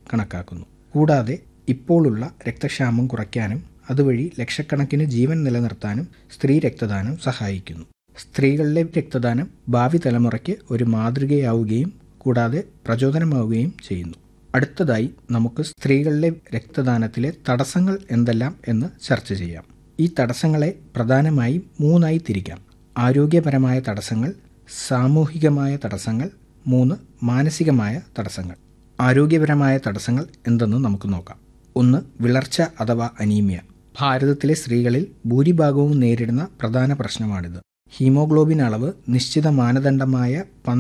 കണക്കാക്കുന്നു. കൂടാതെ ഇപ്പോഴുള്ള രക്തക്ഷാമം കുറയ്ക്കാനും അതുവഴി ലക്ഷക്കണക്കിന് ജീവൻ നിലനിർത്താനും സ്ത്രീ രക്തദാനം സഹായിക്കുന്നു. സ്ത്രീകളിലെ രക്തദാനം ഭാവി തലമുറയ്ക്ക് ഒരു മാതൃകയാവുകയും കൂടാതെ പ്രചോദനമാവുകയും ചെയ്യുന്നു. അടുത്തതായി നമുക്ക് സ്ത്രീകളിലെ രക്തദാനത്തിലെ തടസ്സങ്ങൾ എന്തെല്ലാം എന്ന് ചർച്ച ചെയ്യാം. ഈ തടസ്സങ്ങളെ പ്രധാനമായി 3 തിരിക്കാം. ആരോഗ്യപരമായ തടസ്സങ്ങൾ, സാമൂഹികമായ തടസ്സങ്ങൾ, 3 മാനസികമായ തടസ്സങ്ങൾ. ആരോഗ്യപരമായ തടസ്സങ്ങൾ എന്തെന്ന് നമുക്ക് നോക്കാം. 1 വിളർച്ച അഥവാ അനീമിയ. ഭാരതത്തിലെ സ്ത്രീകളിൽ ഭൂരിഭാഗവും നേരിടുന്ന പ്രധാന പ്രശ്നമാണിത്. ഹീമോഗ്ലോബിൻ അളവ് നിശ്ചിത മാനദണ്ഡമായ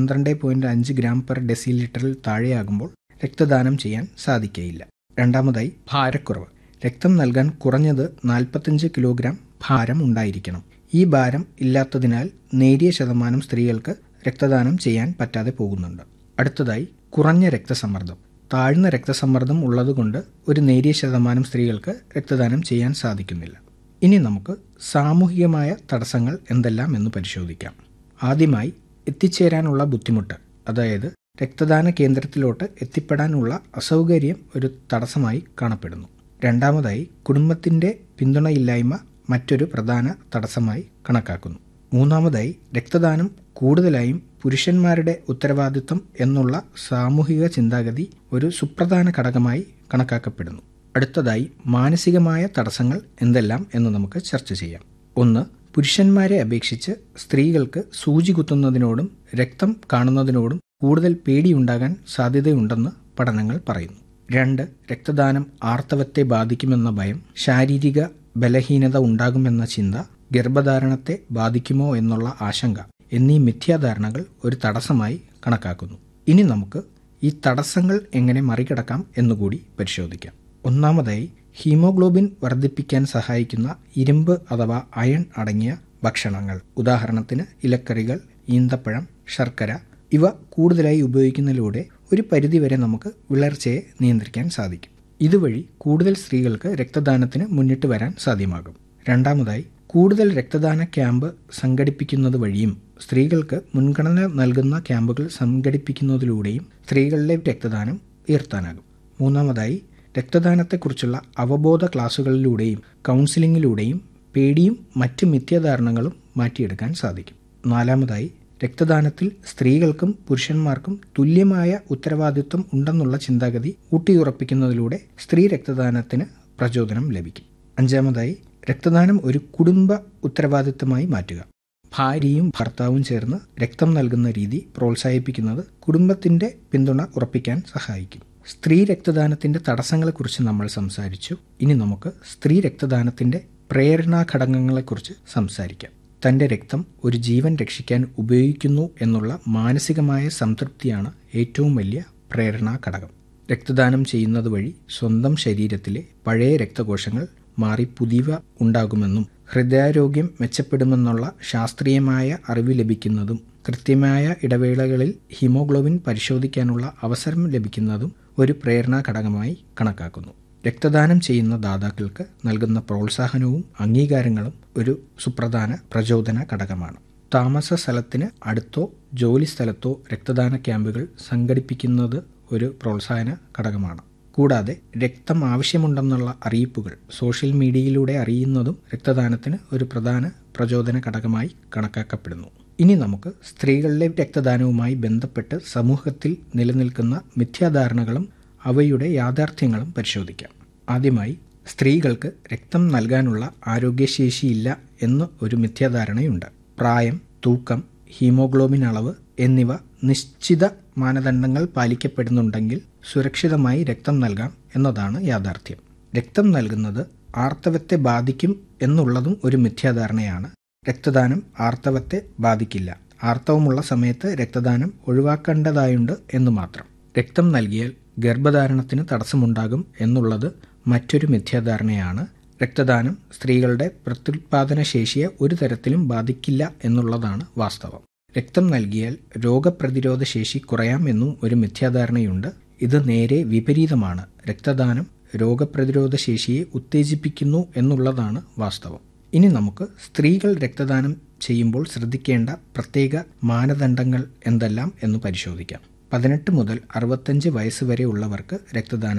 12.5 ഗ്രാം പെർ ഡെസിലിറ്ററിൽ താഴെയാകുമ്പോൾ രക്തദാനം ചെയ്യാൻ സാധിക്കുകയില്ല. രണ്ടാമതായി ഭാരക്കുറവ്. രക്തം നൽകാൻ കുറഞ്ഞത് 45 കിലോഗ്രാം ഭാരം ഉണ്ടായിരിക്കണം. ഈ ഭാരം ഇല്ലാത്തതിനാൽ നേരിയ ശതമാനം സ്ത്രീകൾക്ക് രക്തദാനം ചെയ്യാൻ പറ്റാതെ പോകുന്നുണ്ട്. അടുത്തതായി കുറഞ്ഞ രക്തസമ്മർദ്ദം. താഴ്ന്ന രക്തസമ്മർദ്ദം ഉള്ളതുകൊണ്ട് ഒരു നേരിയ ശതമാനം സ്ത്രീകൾക്ക് രക്തദാനം ചെയ്യാൻ സാധിക്കുന്നില്ല. ഇനി നമുക്ക് സാമൂഹികമായ തടസ്സങ്ങൾ എന്തെല്ലാം എന്ന് പരിശോധിക്കാം. ആദ്യമായി എത്തിച്ചേരാനുള്ള ബുദ്ധിമുട്ട്, അതായത് രക്തദാന കേന്ദ്രത്തിലോട്ട് എത്തിപ്പെടാനുള്ള അസൗകര്യം ഒരു തടസ്സമായി കാണപ്പെടുന്നു. രണ്ടാമതായി കുടുംബത്തിൻ്റെ പിന്തുണയില്ലായ്മ മറ്റൊരു പ്രധാന തടസ്സമായി കണക്കാക്കുന്നു. മൂന്നാമതായി രക്തദാനം കൂടുതലായും പുരുഷന്മാരുടെ ഉത്തരവാദിത്വം എന്നുള്ള സാമൂഹിക ചിന്താഗതി ഒരു സുപ്രധാന ഘടകമായി കണക്കാക്കപ്പെടുന്നു. അടുത്തതായി മാനസികമായ തടസ്സങ്ങൾ എന്തെല്ലാം എന്ന് നമുക്ക് ചർച്ച ചെയ്യാം. 1 പുരുഷന്മാരെ അപേക്ഷിച്ച് സ്ത്രീകൾക്ക് സൂചി കുത്തുന്നതിനോടും രക്തം കാണുന്നതിനോടും കൂടുതൽ പേടിയുണ്ടാകാൻ സാധ്യതയുണ്ടെന്ന് പഠനങ്ങൾ പറയുന്നു. 2 രക്തദാനം ആർത്തവത്തെ ബാധിക്കുമെന്ന ഭയം, ശാരീരിക ബലഹീനത ഉണ്ടാകുമെന്ന ചിന്ത, ഗർഭധാരണത്തെ ബാധിക്കുമോ എന്നുള്ള ആശങ്ക എന്നീ മിഥ്യാധാരണകൾ ഒരു തടസ്സമായി കണക്കാക്കുന്നു. ഇനി നമുക്ക് ഈ തടസ്സങ്ങൾ എങ്ങനെ മറികടക്കാം എന്നുകൂടി പരിശോധിക്കാം. ഒന്നാമതായി ഹീമോഗ്ലോബിൻ വർദ്ധിപ്പിക്കാൻ സഹായിക്കുന്ന ഇരുമ്പ് അഥവാ അയൺ അടങ്ങിയ ഭക്ഷണങ്ങൾ, ഉദാഹരണത്തിന് ഇലക്കറികൾ, ഈന്തപ്പഴം, ശർക്കര, ഇവ കൂടുതലായി ഉപയോഗിക്കുന്നതിലൂടെ ഒരു പരിധിവരെ നമുക്ക് വിളർച്ചയെ നിയന്ത്രിക്കാൻ സാധിക്കും. ഇതുവഴി കൂടുതൽ സ്ത്രീകൾക്ക് രക്തദാനത്തിന് മുന്നിട്ട് വരാൻ സാധ്യമാകും. രണ്ടാമതായി കൂടുതൽ രക്തദാന ക്യാമ്പ് സംഘടിപ്പിക്കുന്നത് വഴിയും സ്ത്രീകൾക്ക് മുൻഗണന നൽകുന്ന ക്യാമ്പുകൾ സംഘടിപ്പിക്കുന്നതിലൂടെയും സ്ത്രീകളിലെ രക്തദാനം ഉയർത്താനാകും. മൂന്നാമതായി രക്തദാനത്തെക്കുറിച്ചുള്ള അവബോധ ക്ലാസുകളിലൂടെയും കൗൺസിലിങ്ങിലൂടെയും പേടിയും മറ്റ് മിഥ്യാധാരണകളും മാറ്റിയെടുക്കാൻ സാധിക്കും. നാലാമതായി രക്തദാനത്തിൽ സ്ത്രീകൾക്കും പുരുഷന്മാർക്കും തുല്യമായ ഉത്തരവാദിത്വം ഉണ്ടെന്നുള്ള ചിന്താഗതി ഊട്ടിയുറപ്പിക്കുന്നതിലൂടെ സ്ത്രീ രക്തദാനത്തിന് പ്രചോദനം ലഭിക്കും. അഞ്ചാമതായി രക്തദാനം ഒരു കുടുംബ ഉത്തരവാദിത്വമായി മാറ്റുക. ഭാര്യയും ഭർത്താവും ചേർന്ന് രക്തം നൽകുന്ന രീതി പ്രോത്സാഹിപ്പിക്കുന്നത് കുടുംബത്തിൻ്റെ പിന്തുണ ഉറപ്പിക്കാൻ സഹായിക്കും. സ്ത്രീ രക്തദാനത്തിൻ്റെ തടസ്സങ്ങളെക്കുറിച്ച് നമ്മൾ സംസാരിച്ചു. ഇനി നമുക്ക് സ്ത്രീ രക്തദാനത്തിൻ്റെ പ്രേരണാ ഘടകങ്ങളെക്കുറിച്ച് സംസാരിക്കാം. തൻ്റെ രക്തം ഒരു ജീവൻ രക്ഷിക്കാൻ ഉപയോഗിക്കുന്നു എന്നുള്ള മാനസികമായ സംതൃപ്തിയാണ് ഏറ്റവും വലിയ പ്രേരണാ ഘടകം. രക്തദാനം ചെയ്യുന്നത് വഴി സ്വന്തം ശരീരത്തിലെ പഴയ രക്തകോശങ്ങൾ മാറി പുതിയവ ഉണ്ടാകുമെന്നും ഹൃദയാരോഗ്യം മെച്ചപ്പെടുമെന്നുള്ള ശാസ്ത്രീയമായ അറിവ് ലഭിക്കുന്നതും കൃത്യമായ ഇടവേളകളിൽ ഹീമോഗ്ലോബിൻ പരിശോധിക്കാനുള്ള അവസരം ലഭിക്കുന്നതും ഒരു പ്രേരണാ ഘടകമായി കണക്കാക്കുന്നു. രക്തദാനം ചെയ്യുന്ന ദാതാക്കൾക്ക് നൽകുന്ന പ്രോത്സാഹനവും അംഗീകാരങ്ങളും ഒരു സുപ്രധാന പ്രചോദന ഘടകമാണ്. താമസ സ്ഥലത്തിന് അടുത്തോ ജോലി സ്ഥലത്തോ രക്തദാന ക്യാമ്പുകൾ സംഘടിപ്പിക്കുന്നത് ഒരു പ്രോത്സാഹന ഘടകമാണ്. കൂടാതെ രക്തം ആവശ്യമുണ്ടെന്നുള്ള അറിയിപ്പുകൾ സോഷ്യൽ മീഡിയയിലൂടെ അറിയുന്നതും രക്തദാനത്തിന് ഒരു പ്രധാന പ്രചോദന ഘടകമായി കണക്കാക്കപ്പെടുന്നു. ഇനി നമുക്ക് സ്ത്രീകളിലെ രക്തദാനവുമായി ബന്ധപ്പെട്ട് സമൂഹത്തിൽ നിലനിൽക്കുന്ന മിഥ്യാധാരണകളും അവയുടെ യാഥാർത്ഥ്യങ്ങളും പരിശോധിക്കാം. ആദ്യമായി സ്ത്രീകൾക്ക് രക്തം നൽകാനുള്ള ആരോഗ്യശേഷിയില്ല എന്ന് ഒരു മിഥ്യാധാരണയുണ്ട്. പ്രായം, തൂക്കം, ഹീമോഗ്ലോബിൻ അളവ് എന്നിവ നിശ്ചിത മാനദണ്ഡങ്ങൾ പാലിക്കപ്പെടുന്നുണ്ടെങ്കിൽ സുരക്ഷിതമായി രക്തം നൽകാം എന്നതാണ് യാഥാർത്ഥ്യം. രക്തം നൽകുന്നത് ആർത്തവത്തെ ബാധിക്കും എന്നുള്ളതും ഒരു മിഥ്യാധാരണയാണ്. രക്തദാനം ആർത്തവത്തെ ബാധിക്കില്ല. ആർത്തവമുള്ള സമയത്ത് രക്തദാനം ഒഴിവാക്കേണ്ടതായുണ്ട് എന്ന് മാത്രം. രക്തം നൽകിയാൽ ഗർഭധാരണത്തിന് തടസ്സമുണ്ടാകും എന്നുള്ളത് മറ്റൊരു മിഥ്യാധാരണയാണ്. രക്തദാനം സ്ത്രീകളുടെ പ്രത്യുൽപാദന ശേഷിയെ ഒരു തരത്തിലും ബാധിക്കില്ല എന്നുള്ളതാണ് വാസ്തവം. രക്തം നൽകിയാൽ രോഗപ്രതിരോധ ശേഷി കുറയാം എന്നും ഒരു മിഥ്യാധാരണയുണ്ട്. ഇത് നേരെ വിപരീതമാണ്. രക്തദാനം രോഗപ്രതിരോധ ശേഷിയെ ഉത്തേജിപ്പിക്കുന്നു എന്നുള്ളതാണ് വാസ്തവം. ഇനി നമുക്ക് സ്ത്രീകൾ രക്തദാനം ചെയ്യുമ്പോൾ ശ്രദ്ധിക്കേണ്ട പ്രത്യേക മാനദണ്ഡങ്ങൾ എന്തെല്ലാം എന്ന് പരിശോധിക്കാം. 18 മുതൽ 65 വയസ്സ് വരെ ഉള്ളവർക്ക് രക്തദാനം